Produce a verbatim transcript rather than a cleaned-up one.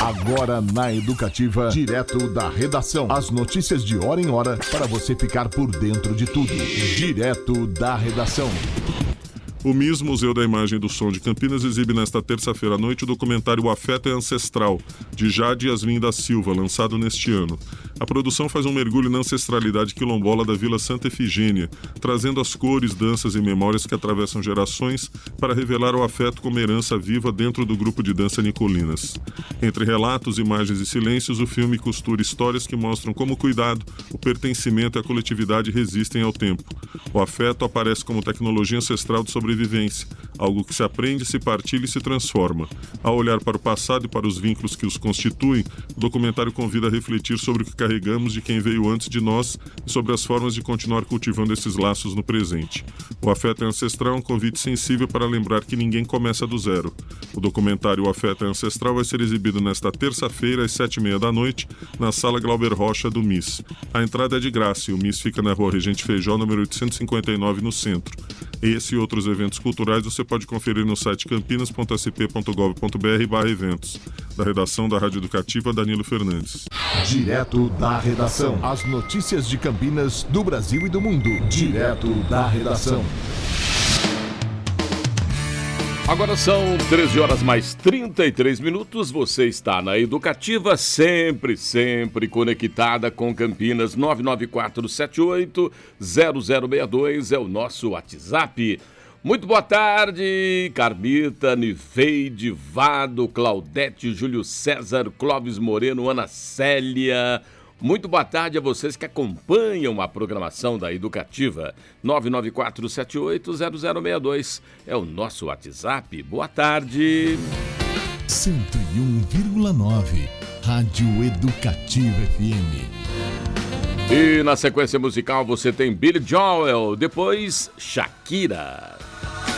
Agora na Educativa, direto da redação. As notícias de hora em hora para você ficar por dentro de tudo. Direto da redação. O M I S, Museu da Imagem e do Som de Campinas, exibe nesta terça-feira à noite o documentário O Afeto é Ancestral, de Jade Yasmin da Silva, lançado neste ano. A produção faz um mergulho na ancestralidade quilombola da Vila Santa Efigênia, trazendo as cores, danças e memórias que atravessam gerações para revelar o afeto como herança viva dentro do grupo de dança Nicolinas. Entre relatos, imagens e silêncios, o filme costura histórias que mostram como o cuidado, o pertencimento e a coletividade resistem ao tempo. O afeto aparece como tecnologia ancestral de sobrevivência, algo que se aprende, se partilha e se transforma. Ao olhar para o passado e para os vínculos que os constituem, o documentário convida a refletir sobre o que carregamos de quem veio antes de nós e sobre as formas de continuar cultivando esses laços no presente. O Afeto é Ancestral é um convite sensível para lembrar que ninguém começa do zero. O documentário O Afeto é Ancestral vai ser exibido nesta terça-feira, às sete e meia da noite, na Sala Glauber Rocha do M I S. A entrada é de graça e o M I S fica na Rua Regente Feijó, número oitocentos e cinquenta e nove, no centro. Esse e outros eventos culturais você pode conferir no site campinas ponto s p ponto gov ponto b r barra eventos. Da redação da Rádio Educativa, Danilo Fernandes. Direto da redação. As notícias de Campinas, do Brasil e do mundo. Direto da redação. Agora são treze horas mais trinta e três minutos. Você está na Educativa, sempre, sempre conectada com Campinas. Nove nove quatro sete oito zero zero seis dois é o nosso WhatsApp. Muito boa tarde, Carmita, Niveide, Vado, Claudete, Júlio César, Clóvis Moreno, Ana Célia. Muito boa tarde a vocês que acompanham a programação da Educativa. Nove nove quatro sete oito zero zero seis dois é o nosso WhatsApp. Boa tarde. cento e um vírgula nove Rádio Educativa F M. E na sequência musical você tem Billy Joel, depois Shakira.